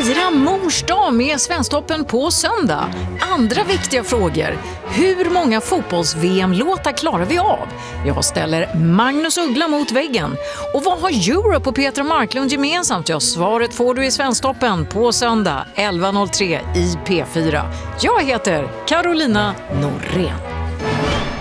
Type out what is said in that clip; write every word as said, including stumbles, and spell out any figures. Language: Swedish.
fira mors dag med Svensktoppen på söndag? Andra viktiga frågor. Hur många fotbolls-V M-låtar klarar vi av? Jag ställer Magnus Uggla mot väggen. Och vad har Europe och Petra Marklund gemensamt? Ja, svaret får du i Svensktoppen på söndag elva noll tre i P fyra. Jag heter Carolina Norén.